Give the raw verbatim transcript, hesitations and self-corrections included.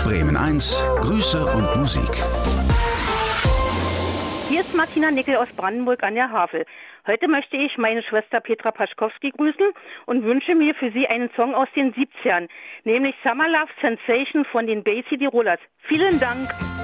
Bremen eins, Grüße und Musik. Hier ist Martina Nickel aus Brandenburg an der Havel. Heute möchte ich meine Schwester Petra Paschkowski grüßen und wünsche mir für sie einen Song aus den siebzigern, nämlich Summer Love Sensation von den Bay City Rollers. Vielen Dank!